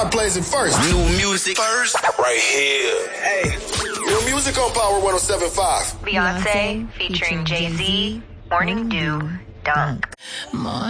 God plays it first. New music first, right here. Hey, new music on Power 107.5. Beyonce featuring Jay-Z, Morning Dew, Dunk.